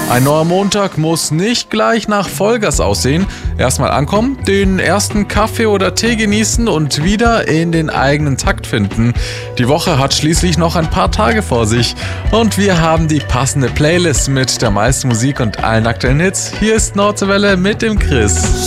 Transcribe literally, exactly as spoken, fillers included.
Ein neuer Montag muss nicht gleich nach Vollgas aussehen. Erstmal ankommen, den ersten Kaffee oder Tee genießen und wieder in den eigenen Takt finden. Die Woche hat schließlich noch ein paar Tage vor sich. Und wir haben die passende Playlist mit der meisten Musik und allen aktuellen Hits. Hier ist Nordwelle mit dem Chris.